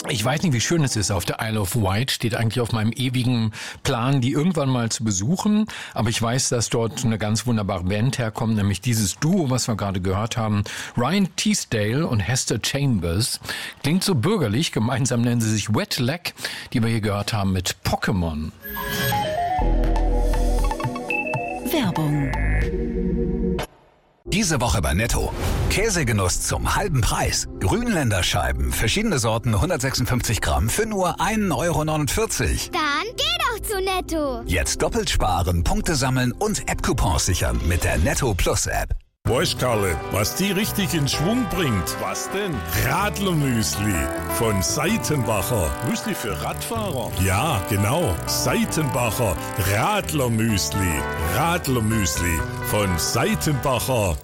Ich weiß nicht, wie schön es ist auf der Isle of Wight. Steht eigentlich auf meinem ewigen Plan, die irgendwann mal zu besuchen. Aber ich weiß, dass dort eine ganz wunderbare Band herkommt, nämlich dieses Duo, was wir gerade gehört haben. Ryan Teasdale und Hester Chambers. Klingt so bürgerlich. Gemeinsam nennen sie sich Wet Leg, die wir hier gehört haben mit Pokémon. Werbung. Diese Woche bei Netto. Käsegenuss zum halben Preis. Grünländerscheiben, verschiedene Sorten, 156 Gramm für nur 1,49 Euro. Dann geh doch zu Netto. Jetzt doppelt sparen, Punkte sammeln und App-Coupons sichern mit der Netto Plus App. Weißt Karle, was die richtig in Schwung bringt? Was denn? Radlermüsli von Seitenbacher. Müsli für Radfahrer? Ja, genau. Seitenbacher Radlermüsli. Radlermüsli von Seitenbacher.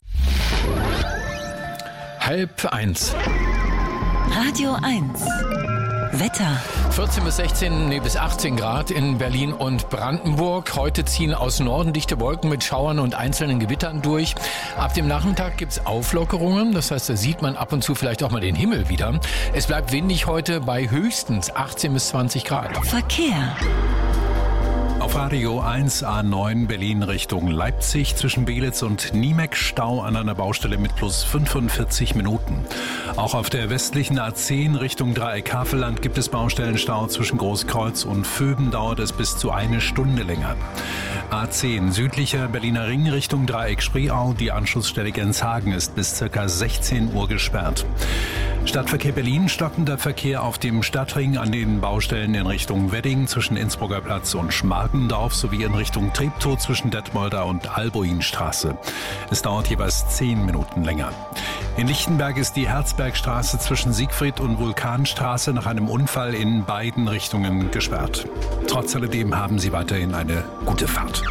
12:30. Radio 1. Wetter. 14 bis 16, bis 18 Grad in Berlin und Brandenburg. Heute ziehen aus Norden dichte Wolken mit Schauern und einzelnen Gewittern durch. Ab dem Nachmittag gibt's Auflockerungen. Das heißt, da sieht man ab und zu vielleicht auch mal den Himmel wieder. Es bleibt windig heute bei höchstens 18 bis 20 Grad. Verkehr. Auf Radio 1 A9 Berlin Richtung Leipzig zwischen Belitz und Niemek Stau an einer Baustelle mit plus 45 Minuten. Auch auf der westlichen A10 Richtung Dreieck Havelland gibt es Baustellenstau zwischen Großkreuz und Vöben, dauert es bis zu 1 Stunde länger. A10 südlicher Berliner Ring Richtung Dreieck Spreeau, die Anschlussstelle Genshagen ist bis ca. 16 Uhr gesperrt. Stadtverkehr Berlin, stockender Verkehr auf dem Stadtring an den Baustellen in Richtung Wedding zwischen Innsbrucker Platz und Schmargendorf sowie in Richtung Treptow zwischen Detmolder und Albuinstraße. Es dauert jeweils 10 Minuten länger. In Lichtenberg ist die Herzbergstraße zwischen Siegfried und Vulkanstraße nach einem Unfall in beiden Richtungen gesperrt. Trotz alledem haben Sie weiterhin eine gute Fahrt.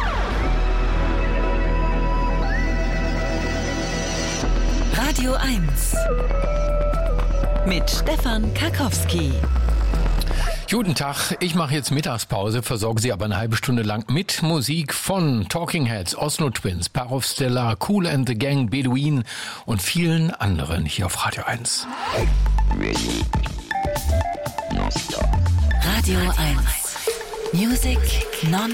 Radio 1. Mit Stefan Karkowski. Guten Tag, ich mache jetzt Mittagspause, versorge Sie aber eine halbe Stunde lang mit Musik von Talking Heads, Oslo Twins, Parov Stellar, Kool and the Gang, Beduin und vielen anderen hier auf Radio 1. Radio 1. Music non